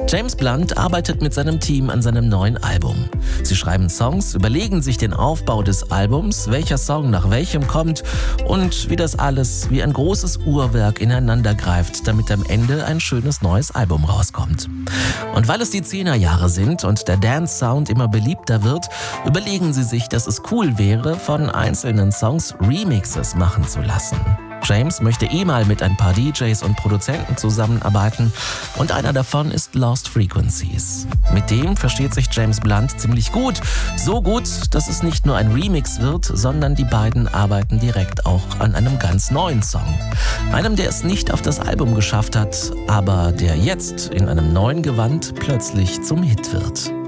James Blunt arbeitet mit seinem Team an seinem neuen Album. Sie schreiben Songs, überlegen sich den Aufbau des Albums, welcher Song nach welchem kommt und wie das alles wie ein großes Uhrwerk ineinander greift, damit am Ende ein schönes neues Album rauskommt. Und weil es die 10er-Jahre sind und der Dance-Sound immer beliebter wird, überlegen sie sich, dass es cool wäre, von einzelnen Songs Remixes machen zu lassen. James möchte mal mit ein paar DJs und Produzenten zusammenarbeiten und einer davon ist Lost Frequencies. Mit dem versteht sich James Blunt ziemlich gut. So gut, dass es nicht nur ein Remix wird, sondern die beiden arbeiten direkt auch an einem ganz neuen Song. Einem, der es nicht auf das Album geschafft hat, aber der jetzt in einem neuen Gewand plötzlich zum Hit wird.